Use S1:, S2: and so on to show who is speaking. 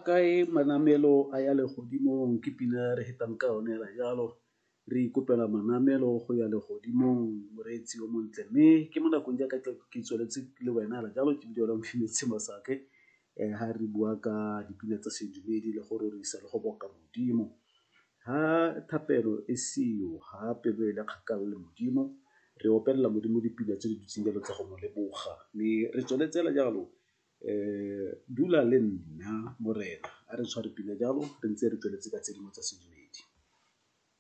S1: kae manamelo a ya legodimong ke pina re hetang ka one la jalo re ikopela manamelo go ya legodimong moreetsi o montle mme ke mo nakong jaaka ke tsweletse le wena la jalo ke bidiwa Mofimetse Masake ha re bua ka dipina tsa sedumedi le go rorisa le go boka modimo ha thapelo e seo ha pelo e le kgakala le modimo re opelela modimo dipina tse di dutseng jalo tsa go mo leboga mme re tsweletsela jalo dula le nna morena a re tshware pina jalo re ntse re tsweletse ka tse dingwe tsa sedumedi.